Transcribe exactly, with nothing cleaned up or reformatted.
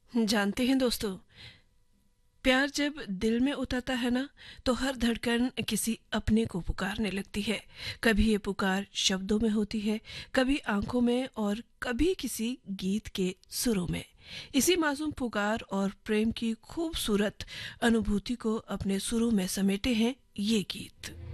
जानते हैं दोस्तों, प्यार जब दिल में उतरता है ना, तो हर धड़कन किसी अपने को पुकारने लगती है। कभी ये पुकार शब्दों में होती है, कभी आंखों में और कभी किसी गीत के सुरों में। इसी मासूम पुकार और प्रेम की खूबसूरत अनुभूति को अपने सुरों में समेटे हैं ये गीत।